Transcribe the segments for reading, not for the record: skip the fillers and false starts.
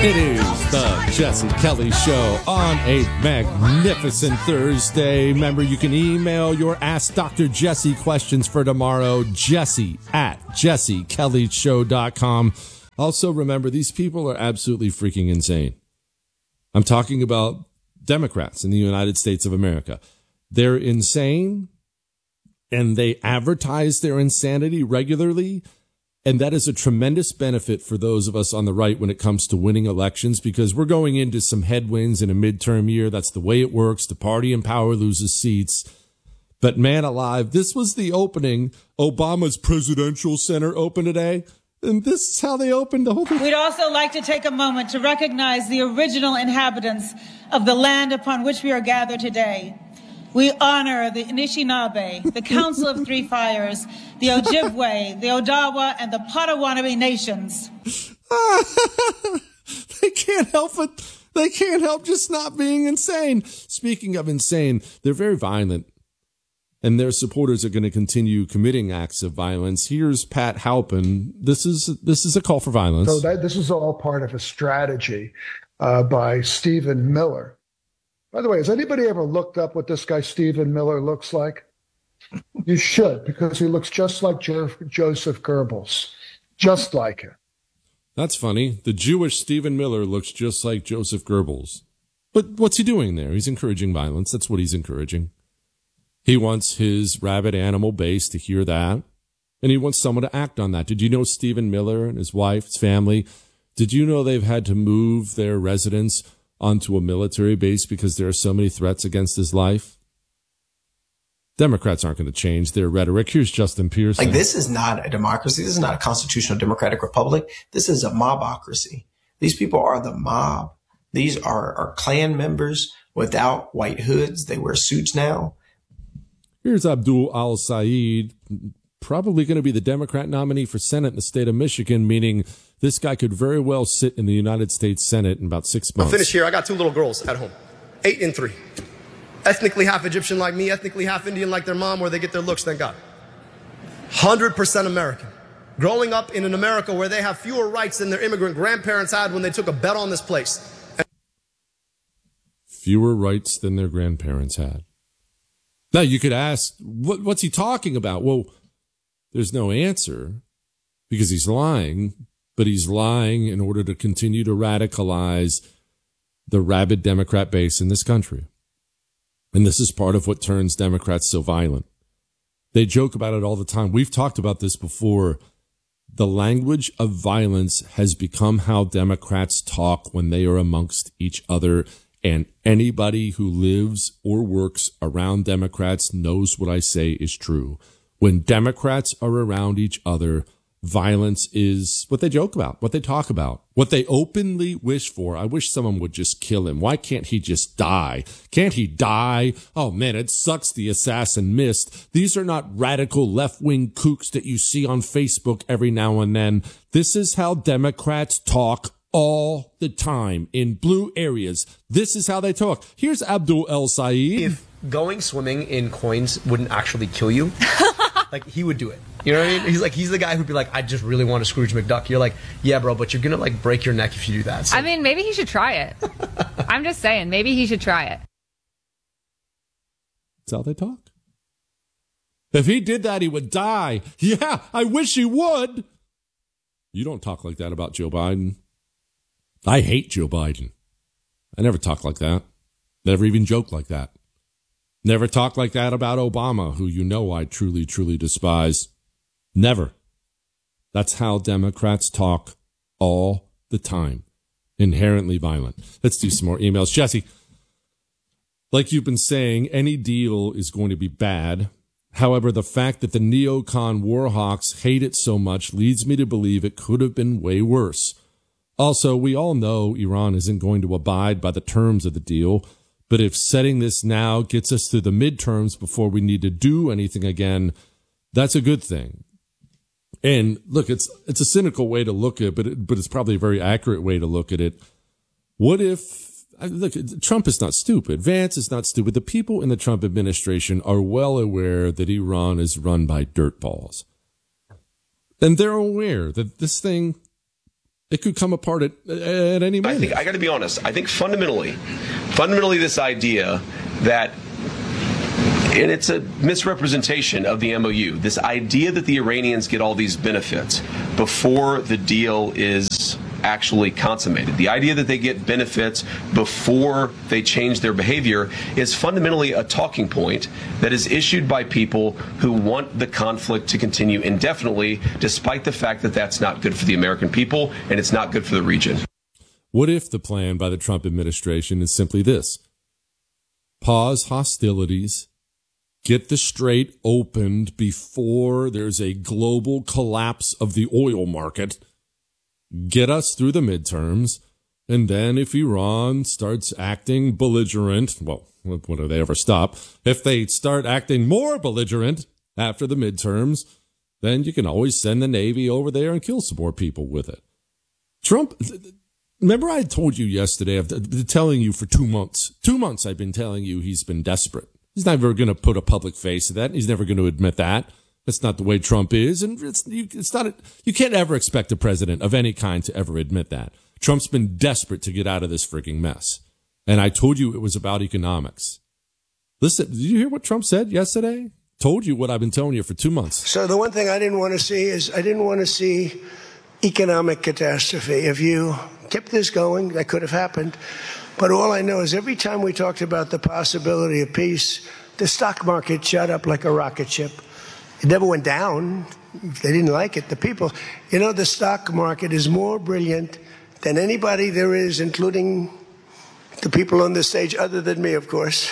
It is the Jesse Kelly Show on a magnificent Thursday. Remember, you can email your Ask Dr. Jesse questions for tomorrow, jesse@jessekellyshow.com. Also, remember, these people are absolutely freaking insane. I'm talking about Democrats in the United States of America. They're insane, and they advertise their insanity regularly. And that is a tremendous benefit for those of us on the right when it comes to winning elections, because we're going into some headwinds in a midterm year. That's the way it works. The party in power loses seats. But man alive, this was the opening. Obama's Presidential Center opened today. And this is how they opened the whole thing. We'd also like to take a moment to recognize the original inhabitants of the land upon which we are gathered today. We honor the Anishinaabe, the Council of Three Fires, the Ojibwe, the Odawa, and the Potawatomi nations. They can't help it. They can't help just not being insane. Speaking of insane, they're very violent, and their supporters are going to continue committing acts of violence. Here's Pat Halpin. This is a call for violence. So this is all part of a strategy by Stephen Miller. By the way, has anybody ever looked up what this guy Stephen Miller looks like? You should, because he looks just like Joseph Goebbels, just like him. That's funny. The Jewish Stephen Miller looks just like Joseph Goebbels. But what's he doing there? He's encouraging violence. That's what he's encouraging. He wants his rabid animal base to hear that, and he wants someone to act on that. Did you know Stephen Miller and his wife, his family, did you know they've had to move their residence onto a military base because there are so many threats against his life? Democrats aren't going to change their rhetoric. Here's Justin Pearson. Like, this is not a democracy. This is not a constitutional democratic republic. This is a mobocracy. These people are the mob. These are Klan members without white hoods. They wear suits now. Here's Abdul Al-Sayed, probably going to be the Democrat nominee for Senate in the state of Michigan, meaning this guy could very well sit in the United States Senate in about 6 months. I'll finish here. I got two little girls at home, 8 and 3. Ethnically half Egyptian like me, ethnically half Indian like their mom, where they get their looks, thank God. 100% American. Growing up in an America where they have fewer rights than their immigrant grandparents had when they took a bet on this place. Fewer rights than their grandparents had. Now, you could ask, what's he talking about? Well, there's no answer because he's lying. But he's lying in order to continue to radicalize the rabid Democrat base in this country. And this is part of what turns Democrats so violent. They joke about it all the time. We've talked about this before. The language of violence has become how Democrats talk when they are amongst each other. And anybody who lives or works around Democrats knows what I say is true. When Democrats are around each other, violence is what they joke about, what they talk about, what they openly wish for. I wish someone would just kill him. Why can't he just die? Can't he die? Oh, man, it sucks the assassin missed. These are not radical left-wing kooks that you see on Facebook every now and then. This is how Democrats talk all the time in blue areas. This is how they talk. Here's Abdul El-Sayed. If going swimming in coins wouldn't actually kill you, like, he would do it. You know what I mean? He's the guy who'd be like, I just really want a Scrooge McDuck. You're like, yeah, bro, but you're going to, like, break your neck if you do that. So. I mean, maybe he should try it. I'm just saying, maybe he should try it. That's how they talk. If he did that, he would die. Yeah, I wish he would. You don't talk like that about Joe Biden. I hate Joe Biden. I never talk like that. Never even joke like that. Never talk like that about Obama, who you know I truly, truly despise. Never. That's how Democrats talk all the time. Inherently violent. Let's do some more emails. Jesse, like you've been saying, any deal is going to be bad. However, the fact that the neocon warhawks hate it so much leads me to believe it could have been way worse. Also, we all know Iran isn't going to abide by the terms of the deal, but if setting this now gets us through the midterms before we need to do anything again, that's a good thing. And look, it's a cynical way to look at it, but it's probably a very accurate way to look at it. What if, look, Trump is not stupid. Vance is not stupid. The people in the Trump administration are well aware that Iran is run by dirtballs. And they're aware that this thing It could come apart at any moment. I got to be honest. I think fundamentally, this idea that, and it's a misrepresentation of the MOU, this idea that the Iranians get all these benefits before the deal is actually consummated. The idea that they get benefits before they change their behavior is fundamentally a talking point that is issued by people who want the conflict to continue indefinitely, despite the fact that that's not good for the American people and it's not good for the region. What if the plan by the Trump administration is simply this? Pause hostilities, get the Strait opened before there's a global collapse of the oil market, get us through the midterms, and then if Iran starts acting belligerent, well, when do they ever stop? If they start acting more belligerent after the midterms, then you can always send the Navy over there and kill some more people with it. Trump, remember I told you yesterday, I've been telling you for 2 months. 2 months I've been telling you he's been desperate. He's never going to put a public face to that. He's never going to admit that. That's not the way Trump is, and you can't ever expect a president of any kind to ever admit that. Trump's been desperate to get out of this freaking mess. And I told you it was about economics. Listen, did you hear what Trump said yesterday? Told you what I've been telling you for 2 months. So the one thing I didn't want to see is I didn't want to see economic catastrophe. If you kept this going, that could have happened. But all I know is every time we talked about the possibility of peace, the stock market shot up like a rocket ship. It never went down. They didn't like it. The people, the stock market is more brilliant than anybody there is, including the people on this stage, other than me, of course.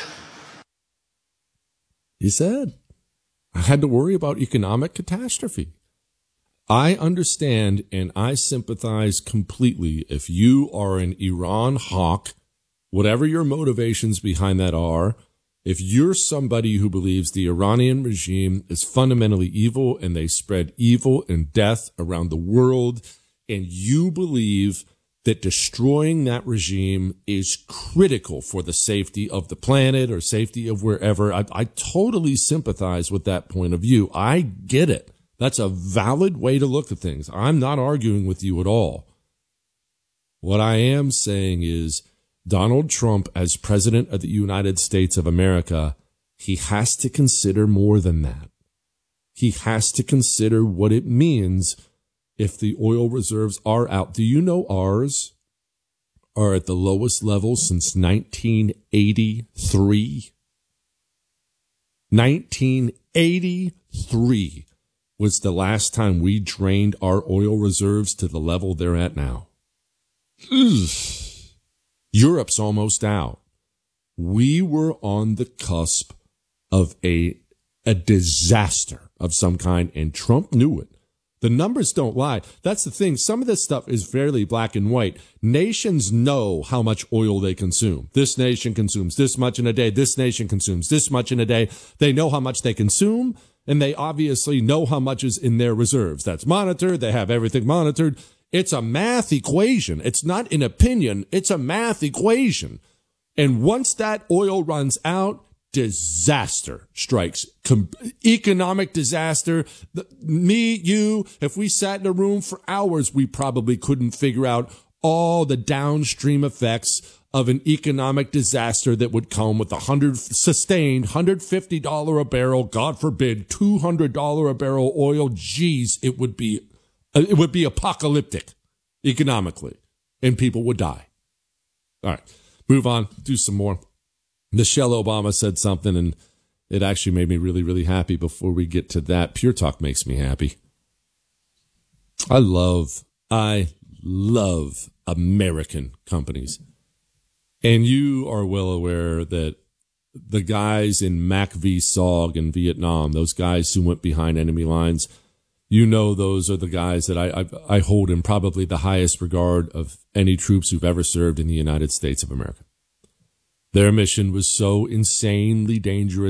He said, I had to worry about economic catastrophe. I understand and I sympathize completely if you are an Iran hawk, whatever your motivations behind that are. If you're somebody who believes the Iranian regime is fundamentally evil and they spread evil and death around the world, and you believe that destroying that regime is critical for the safety of the planet or safety of wherever, I totally sympathize with that point of view. I get it. That's a valid way to look at things. I'm not arguing with you at all. What I am saying is, Donald Trump, as president of the United States of America, he has to consider more than that. He has to consider what it means if the oil reserves are out. Do you know ours are at the lowest level since 1983? 1983 was the last time we drained our oil reserves to the level they're at now. Ugh. Europe's almost out. We were on the cusp of a disaster of some kind, and Trump knew it. The numbers don't lie. That's the thing. Some of this stuff is fairly black and white. Nations know how much oil they consume. This nation consumes this much in a day. This nation consumes this much in a day. They know how much they consume, and they obviously know how much is in their reserves. That's monitored. They have everything monitored. It's a math equation. It's not an opinion. It's a math equation. And once that oil runs out, disaster strikes. Economic disaster. Me, you, if we sat in a room for hours, we probably couldn't figure out all the downstream effects of an economic disaster that would come with sustained $150 a barrel, God forbid, $200 a barrel oil. Geez, it would be apocalyptic economically, and people would die. All right, move on, do some more. Michelle Obama said something, and it actually made me really, really happy. Before we get to that, Pure Talk makes me happy. I love American companies. And you are well aware that the guys in MACV-SOG in Vietnam, those guys who went behind enemy lines, those are the guys that I hold in probably the highest regard of any troops who've ever served in the United States of America. Their mission was so insanely dangerous